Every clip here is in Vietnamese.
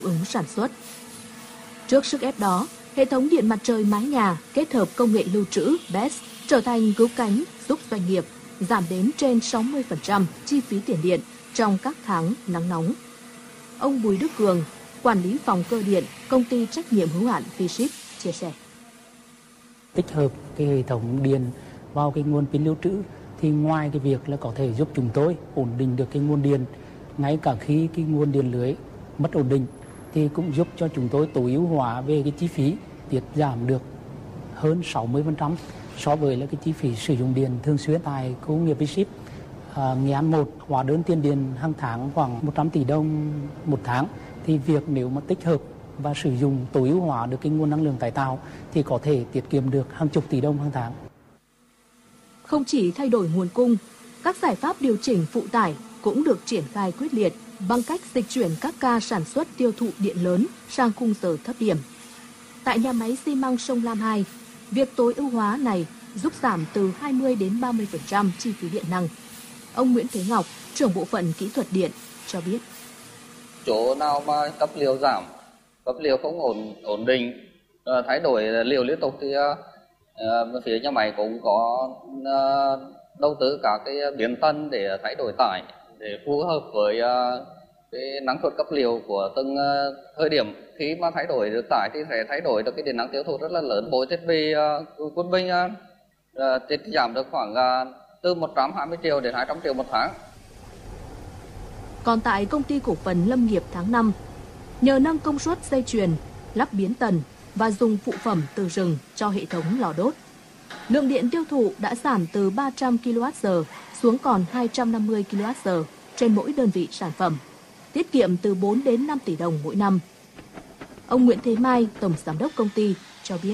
ứng sản xuất. Trước sức ép đó, hệ thống điện mặt trời mái nhà kết hợp công nghệ lưu trữ BESS trở thành cứu cánh giúp doanh nghiệp giảm đến trên 60% chi phí tiền điện trong các tháng nắng nóng. Ông Bùi Đức Cường, quản lý phòng cơ điện, công ty trách nhiệm hữu hạn V-Ship chia sẻ. Tích hợp cái hệ thống điện vào cái nguồn pin lưu trữ thì ngoài cái việc là có thể giúp chúng tôi ổn định được cái nguồn điện, ngay cả khi cái nguồn điện lưới mất ổn định thì cũng giúp cho chúng tôi tối ưu hóa về cái chi phí, tiết giảm được hơn 60% so với là cái chi phí sử dụng điện thường xuyên. Tại khu công nghiệp V-Ship, Nghệ An 1 hóa đơn tiền điện hàng tháng khoảng 100 tỷ đồng một tháng, thì việc nếu mà tích hợp và sử dụng tối ưu hóa được cái nguồn năng lượng tái tạo thì có thể tiết kiệm được hàng chục tỷ đồng hàng tháng. Không chỉ thay đổi nguồn cung, các giải pháp điều chỉnh phụ tải cũng được triển khai quyết liệt bằng cách dịch chuyển các ca sản xuất tiêu thụ điện lớn sang khung giờ thấp điểm. Tại nhà máy xi măng Sông Lam 2, việc tối ưu hóa này giúp giảm từ 20 đến 30% chi phí điện năng. Ông Nguyễn Thế Ngọc, trưởng bộ phận kỹ thuật điện, cho biết. Chỗ nào mà cấp liều giảm, cấp liều không ổn định, thay đổi liều liên tục thì phía nhà máy cũng có đầu tư các cái biến tân để thay đổi tải để phù hợp với cái năng suất cấp liều của từng thời điểm. Khi mà thay đổi được tải thì sẽ thay đổi được cái điện năng tiêu thụ rất là lớn. Bộ thiết bị quân binh tiết giảm được khoảng từ 120 triệu đến 200 triệu một tháng. Còn tại công ty cổ phần Lâm nghiệp tháng 5, nhờ nâng công suất dây chuyền, lắp biến tần và dùng phụ phẩm từ rừng cho hệ thống lò đốt, lượng điện tiêu thụ đã giảm từ 300 kWh xuống còn 250 kWh trên mỗi đơn vị sản phẩm, tiết kiệm từ 4 đến 5 tỷ đồng mỗi năm. Ông Nguyễn Thế Mai, tổng giám đốc công ty, cho biết.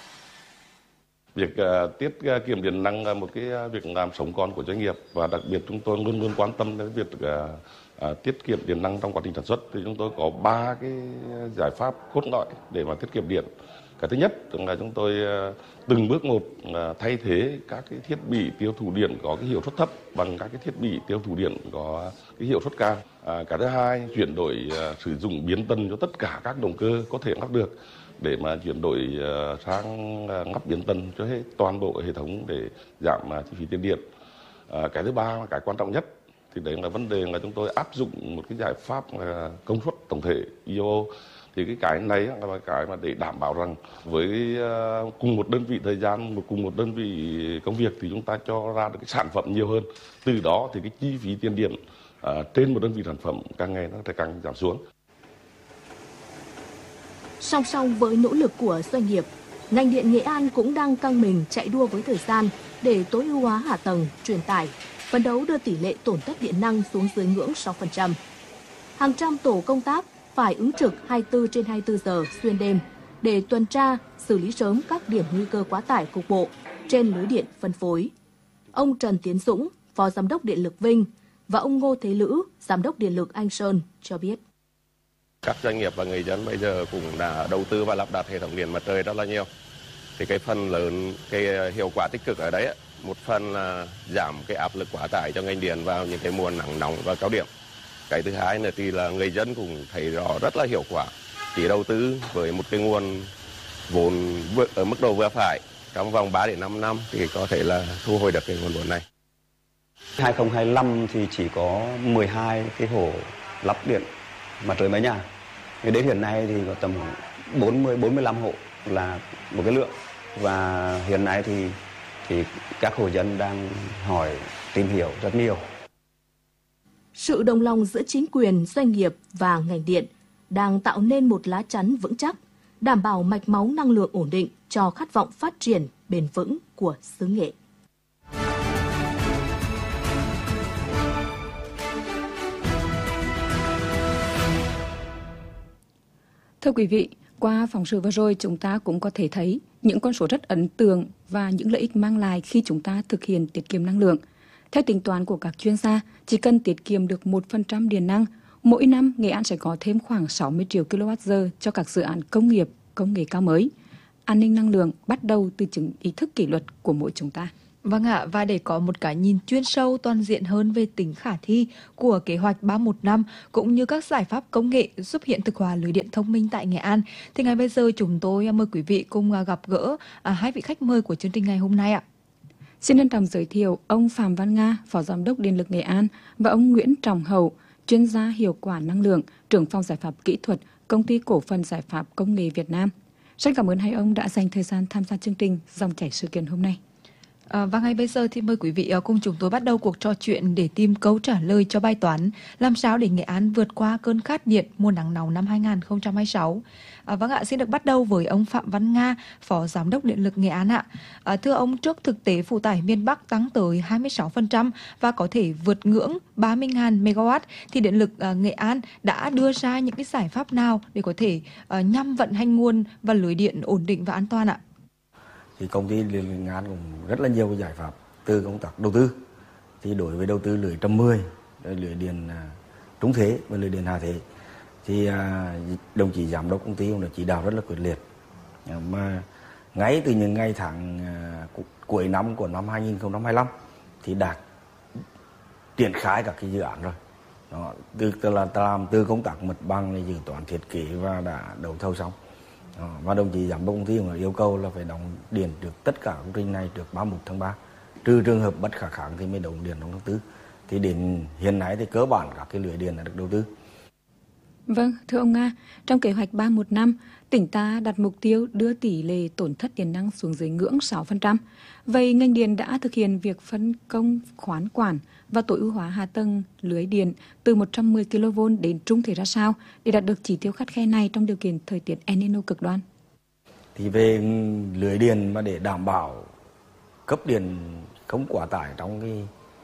Việc tiết kiệm điện năng là một cái việc làm sống còn của doanh nghiệp, và đặc biệt chúng tôi luôn luôn quan tâm đến việc tiết kiệm điện năng trong quá trình sản xuất. Thì chúng tôi có 3 cái giải pháp cốt lõi để mà tiết kiệm điện. Cái thứ nhất là chúng tôi từng bước một thay thế các cái thiết bị tiêu thụ điện có cái hiệu suất thấp bằng các cái thiết bị tiêu thụ điện có cái hiệu suất cao. Cái thứ hai, chuyển đổi sử dụng biến tần cho tất cả các động cơ có thể lắp được, để mà chuyển đổi sang lắp biến tần cho hết toàn bộ hệ thống để giảm chi phí tiền điện. Cái thứ ba, cái quan trọng nhất thì đấy là vấn đề là chúng tôi áp dụng một cái giải pháp công suất tổng thể IO. Thì cái này là cái mà để đảm bảo rằng với cùng một đơn vị thời gian, cùng một đơn vị công việc thì chúng ta cho ra được cái sản phẩm nhiều hơn. Từ đó thì cái chi phí tiền điện trên một đơn vị sản phẩm càng ngày nó sẽ càng giảm xuống. Song song với nỗ lực của doanh nghiệp, ngành điện Nghệ An cũng đang căng mình chạy đua với thời gian để tối ưu hóa hạ tầng, truyền tải, phấn đấu đưa tỷ lệ tổn thất điện năng xuống dưới ngưỡng 6%. Hàng trăm tổ công tác phải ứng trực 24 trên 24 giờ xuyên đêm để tuần tra, xử lý sớm các điểm nguy cơ quá tải cục bộ trên lưới điện phân phối. Ông Trần Tiến Dũng, Phó Giám đốc Điện lực Vinh và ông Ngô Thế Lữ, Giám đốc Điện lực Anh Sơn cho biết. Các doanh nghiệp và người dân bây giờ cũng đã đầu tư và lắp đặt hệ thống điện mặt trời rất là nhiều. Thì cái phần lớn, cái hiệu quả tích cực ở đấy, một phần là giảm cái áp lực quá tải cho ngành điện vào những cái mùa nắng nóng và cao điểm. Cái thứ hai nữa thì là người dân cũng thấy rõ rất là hiệu quả. Chỉ đầu tư với một cái nguồn vốn ở mức độ vừa phải trong vòng 3 đến 5 năm thì có thể là thu hồi được cái nguồn vốn này. 2025 thì chỉ có 12 cái hồ lắp điện mặt trời mái nhà. Đến hiện nay thì có tầm 45 hộ là một cái lượng, và hiện nay thì các hộ dân đang hỏi tìm hiểu rất nhiều. Sự đồng lòng giữa chính quyền, doanh nghiệp và ngành điện đang tạo nên một lá chắn vững chắc, đảm bảo mạch máu năng lượng ổn định cho khát vọng phát triển bền vững của xứ Nghệ. Thưa quý vị, qua phóng sự vừa rồi chúng ta cũng có thể thấy những con số rất ấn tượng và những lợi ích mang lại khi chúng ta thực hiện tiết kiệm năng lượng. Theo tính toán của các chuyên gia, chỉ cần tiết kiệm được 1% điện năng, mỗi năm Nghệ An sẽ có thêm khoảng 60 triệu kWh cho các dự án công nghiệp, công nghệ cao mới. An ninh năng lượng bắt đầu từ chính ý thức kỷ luật của mỗi chúng ta. Vâng ạ, và để có một cái nhìn chuyên sâu toàn diện hơn về tính khả thi của kế hoạch 315 cũng như các giải pháp công nghệ giúp hiện thực hóa lưới điện thông minh tại Nghệ An, thì ngay bây giờ chúng tôi mời quý vị cùng gặp gỡ hai vị khách mời của chương trình ngày hôm nay ạ. Xin trân trọng giới thiệu ông Phạm Văn Nga, Phó Giám đốc Điện lực Nghệ An và ông Nguyễn Trọng Hậu, chuyên gia hiệu quả năng lượng, trưởng phòng giải pháp kỹ thuật, Công ty Cổ phần Giải pháp Công nghệ Việt Nam. Rất cảm ơn hai ông đã dành thời gian tham gia chương trình Dòng chảy sự kiện hôm nay. Và ngay bây giờ thì mời quý vị cùng chúng tôi bắt đầu cuộc trò chuyện để tìm câu trả lời cho bài toán làm sao để Nghệ An vượt qua cơn khát điện mùa nắng nóng năm 2026. Vâng ạ, xin được bắt đầu với ông Phạm Văn Nga, Phó Giám đốc Điện lực Nghệ An ạ. Thưa ông, trước thực tế phụ tải miền Bắc tăng tới 26% và có thể vượt ngưỡng 30.000 MW, thì Điện lực Nghệ An đã đưa ra những cái giải pháp nào để có thể nhằm vận hành nguồn và lưới điện ổn định và an toàn ạ? Thì công ty Điện lực Nghệ An cũng rất là nhiều cái giải pháp từ công tác đầu tư. Thì đối với đầu tư lưới 110, lưới điện trúng thế và lưới điện hạ thế, thì đồng chí giám đốc công ty cũng đã chỉ đạo rất là quyết liệt. Mà ngay từ những ngày tháng cuối năm của năm 2025 thì đã triển khai các cái dự án rồi. Đó, làm từ công tác mặt bằng, dự toán thiết kế và đã đấu thầu xong. Và đồng chí giám đốc công ty cũng yêu cầu là phải đóng điện được tất cả công trình này trước 31 tháng 3, trừ trường hợp bất khả kháng thì mới đóng điện trong tháng 4. Thì đến hiện nay thì cơ bản các cái lưới điện đã được đầu tư. Vâng, thưa ông Nga, trong kế hoạch 315, tỉnh ta đặt mục tiêu đưa tỷ lệ tổn thất điện năng xuống dưới ngưỡng 6%. Vậy ngành điện đã thực hiện việc phân công khoán quản và tối ưu hóa hạ tầng lưới điện từ 110 kV đến trung thể ra sao để đạt được chỉ tiêu khắt khe này trong điều kiện thời tiết El Nino cực đoan? Thì về lưới điện mà để đảm bảo cấp điện không quá tải trong cái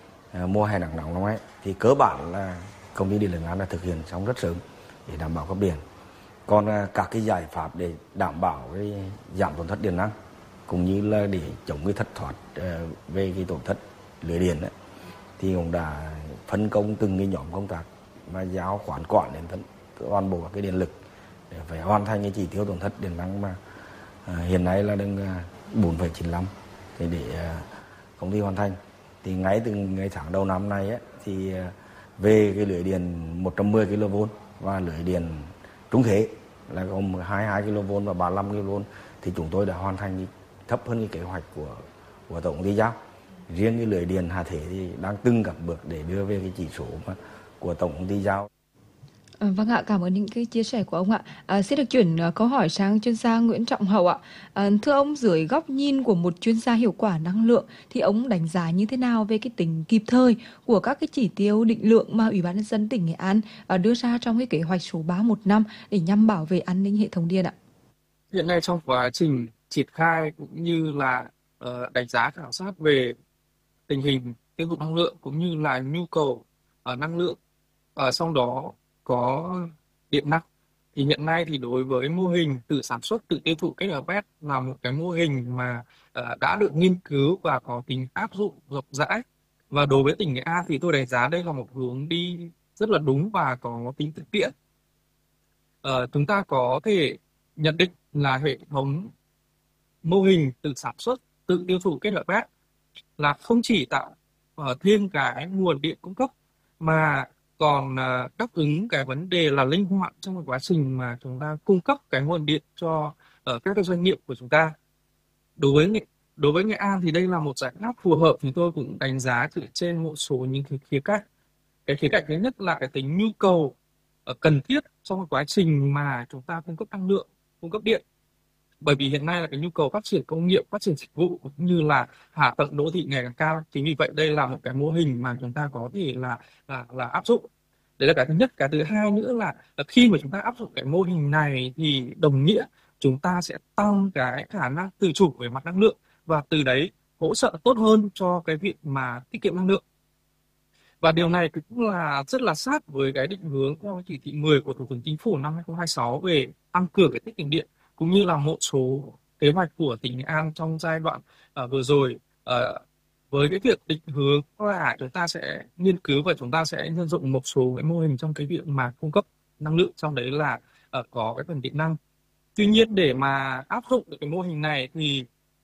mùa hè nắng nóng năm nay, thì cơ bản là công ty Điện lực Nghệ An đã thực hiện xong rất sớm để đảm bảo cấp điện. Còn các cái giải pháp để đảm bảo cái giảm tổn thất điện năng cũng như là để chống cái thất thoát về cái tổn thất lưới điện ấy, thì cũng đã phân công từng cái nhóm công tác và giao khoán quản đến toàn bộ các cái điện lực để phải hoàn thành cái chỉ tiêu tổn thất điện năng mà hiện nay là đang 4,95 thì để công ty hoàn thành. Thì ngay từ ngày tháng đầu năm nay ấy, thì về cái lưới điện 110 kV và lưới điện trúng thế là gồm 22 kV và 35 kV thì chúng tôi đã hoàn thành thấp hơn cái kế hoạch của tổng công ty giao. Riêng cái lưới điện hạ thế thì đang từng các bước để đưa về cái chỉ số mà của tổng công ty giao. Vâng ạ, cảm ơn những cái chia sẻ của ông ạ. Sẽ được chuyển câu hỏi sang chuyên gia Nguyễn Trọng Hậu ạ. Thưa ông, dưới góc nhìn của một chuyên gia hiệu quả năng lượng thì ông đánh giá như thế nào về cái tính kịp thời của các cái chỉ tiêu định lượng mà Ủy ban nhân dân tỉnh Nghệ An đưa ra trong cái kế hoạch số 315 để nhằm bảo vệ an ninh hệ thống điện ạ? Hiện nay trong quá trình triển khai cũng như là đánh giá khảo sát về tình hình tiêu thụ năng lượng cũng như là nhu cầu năng lượng trong đó có điện năng, thì hiện nay thì đối với mô hình tự sản xuất tự tiêu thụ kết hợp ghép là một cái mô hình mà đã được nghiên cứu và có tính áp dụng rộng rãi, và đối với tỉnh Nghệ An thì tôi đánh giá đây là một hướng đi rất là đúng và có tính thực tiễn. Chúng ta có thể nhận định là hệ thống mô hình tự sản xuất tự tiêu thụ kết hợp ghép là không chỉ tạo thêm cái nguồn điện cung cấp mà còn đáp ứng cái vấn đề là linh hoạt trong cái quá trình mà chúng ta cung cấp cái nguồn điện cho các doanh nghiệp của chúng ta. Đối với Nghệ An thì đây là một giải pháp phù hợp, thì tôi cũng đánh giá dựa trên một số những cái khía cạnh. Cái khía cạnh thứ nhất là cái tính nhu cầu cần thiết trong cái quá trình mà chúng ta cung cấp năng lượng, cung cấp điện. Bởi vì hiện nay là cái nhu cầu phát triển công nghiệp, phát triển dịch vụ cũng như là hạ tầng đô thị ngày càng cao. Chính vì vậy đây là một cái mô hình mà chúng ta có thể là áp dụng. Đấy là cái thứ nhất. Cái thứ hai nữa là khi mà chúng ta áp dụng cái mô hình này thì đồng nghĩa chúng ta sẽ tăng cái khả năng tự chủ về mặt năng lượng và từ đấy hỗ trợ tốt hơn cho cái việc mà tiết kiệm năng lượng. Và điều này cũng là rất là sát với cái định hướng theo chỉ thị 10 của Thủ tướng Chính phủ năm 2026 về tăng cường cái tiết kiệm điện, cũng như là một số kế hoạch của tỉnh Nghệ An trong giai đoạn vừa rồi, với cái việc định hướng là chúng ta sẽ nghiên cứu và chúng ta sẽ nhân dụng một số cái mô hình trong cái việc mà cung cấp năng lượng, trong đấy là có cái phần điện năng. Tuy nhiên để mà áp dụng được cái mô hình này thì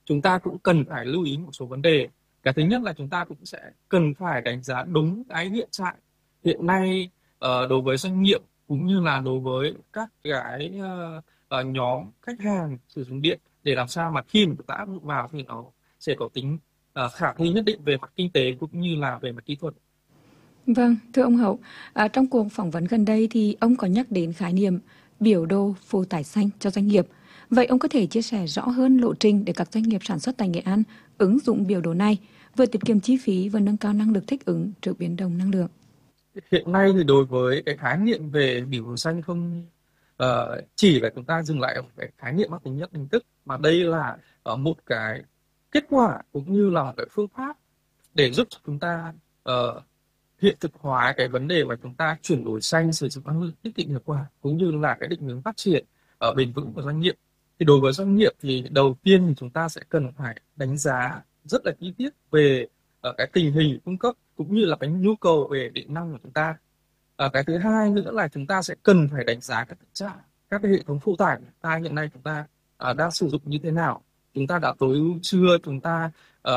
chúng ta cũng cần phải lưu ý một số vấn đề. Cái thứ nhất là chúng ta cũng sẽ cần phải đánh giá đúng cái hiện trạng hiện nay đối với doanh nghiệp cũng như là đối với các cái nhóm khách hàng sử dụng điện, để làm sao mà khi mà chúng ta áp dụng vào thì nó sẽ có tính khả thi nhất định về mặt kinh tế cũng như là về mặt kỹ thuật. Vâng, thưa ông Hậu, trong cuộc phỏng vấn gần đây thì ông có nhắc đến khái niệm biểu đồ phụ tải xanh cho doanh nghiệp. Vậy ông có thể chia sẻ rõ hơn lộ trình để các doanh nghiệp sản xuất tại Nghệ An ứng dụng biểu đồ này, vừa tiết kiệm chi phí vừa nâng cao năng lực thích ứng trước biến động năng lượng? Hiện nay thì đối với cái khái niệm về biểu đồ xanh không chỉ là chúng ta dừng lại ở cái khái niệm mang tính nhất hình thức, mà đây là một cái kết quả cũng như là một cái phương pháp để giúp cho chúng ta hiện thực hóa cái vấn đề mà chúng ta chuyển đổi xanh, sử dụng năng lượng tiết kiệm hiệu quả, cũng như là cái định hướng phát triển bền vững của doanh nghiệp. Thì đối với doanh nghiệp thì đầu tiên thì chúng ta sẽ cần phải đánh giá rất là chi tiết về cái tình hình cung cấp cũng như là cái nhu cầu về điện năng của chúng ta. Cái thứ hai nữa là chúng ta sẽ cần phải đánh giá các thực trạng, các cái hệ thống phụ tải của chúng ta hiện nay chúng ta đang sử dụng như thế nào, chúng ta đã tối ưu chưa, chúng ta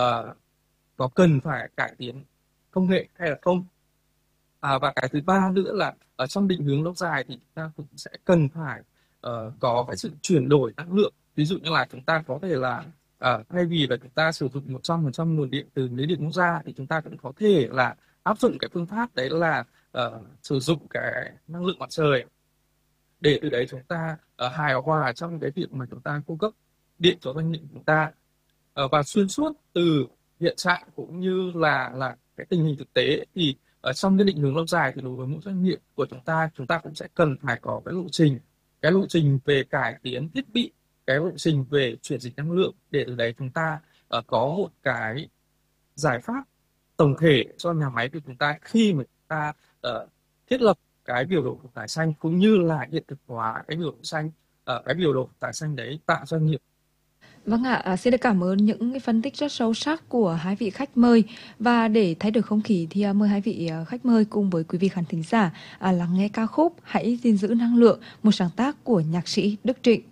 có cần phải cải tiến công nghệ hay là không. Và cái thứ ba nữa là ở trong định hướng lâu dài thì chúng ta cũng sẽ cần phải có cái sự chuyển đổi năng lượng. Ví dụ như là chúng ta có thể là thay vì là chúng ta sử dụng 100% nguồn điện từ lưới điện quốc gia thì chúng ta cũng có thể là áp dụng cái phương pháp đấy là sử dụng cái năng lượng mặt trời, để từ đấy chúng ta hài hòa trong cái việc mà chúng ta cung cấp điện cho doanh nghiệp của chúng ta. Và xuyên suốt từ hiện trạng cũng như là cái tình hình thực tế thì ở trong cái định hướng lâu dài thì đối với mỗi doanh nghiệp của chúng ta cũng sẽ cần phải có cái lộ trình về cải tiến thiết bị, cái lộ trình về chuyển dịch năng lượng, để từ đấy chúng ta có một cái giải pháp tổng thể cho nhà máy của chúng ta khi mà chúng ta thiết lập cái biểu đồ phụ tải xanh, cũng như là hiện thực hóa cái biểu đồ xanh, cái biểu đồ phụ tải xanh đấy tại doanh nghiệp. Vâng ạ, xin được cảm ơn những cái phân tích rất sâu sắc của hai vị khách mời. Và để thay đổi không khí thì mời hai vị khách mời cùng với quý vị khán thính giả lắng nghe ca khúc Hãy gìn giữ năng lượng, một sáng tác của nhạc sĩ Đức Trịnh.